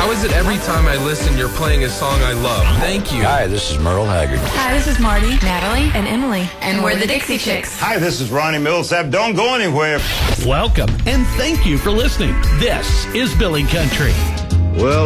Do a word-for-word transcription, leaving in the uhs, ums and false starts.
How is it every time I listen, you're playing a song I love? Thank you. Hi, this is Merle Haggard. Hi, this is Marty, Natalie, and Emily. And we're the Dixie Chicks. Hi, this is Ronnie Millsap. Don't go anywhere. Welcome, and thank you for listening. This is Billy Country. Well,